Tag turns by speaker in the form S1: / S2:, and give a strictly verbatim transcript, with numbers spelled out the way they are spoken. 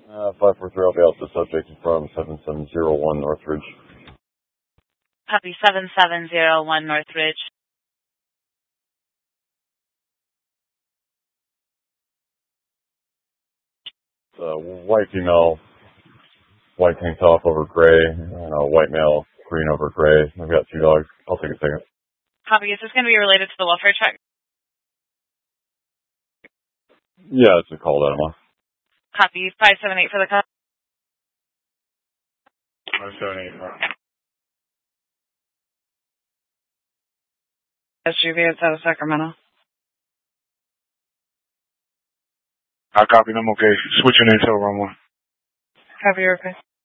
S1: Uh, five four three, I'll be out the subject from seven seven zero one Northridge.
S2: Copy seven seven zero one Northridge.
S1: Uh, white female, white tank top over gray, and a white male, green over gray. I've got two dogs. I'll take a second.
S2: Copy. Is this going to be related to the welfare check?
S1: Yeah, it's a call that I'm on.
S2: Copy. five seven eight for the call.
S1: five seven eight.
S2: S U V, it's out of Sacramento.
S3: I copy them. Okay. Switching into run one.
S2: Copy your request.